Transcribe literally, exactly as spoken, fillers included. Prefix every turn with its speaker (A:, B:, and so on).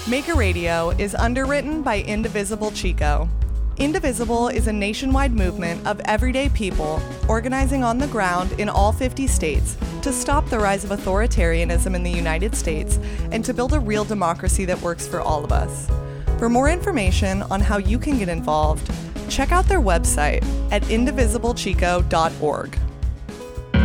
A: Maker Radio is underwritten by Indivisible Chico. Indivisible is a nationwide movement of everyday people organizing on the ground in all fifty states to stop the rise of authoritarianism in the United States and to build a real democracy that works for all of us. For more information on how you can get involved, check out their website at indivisible chico dot org.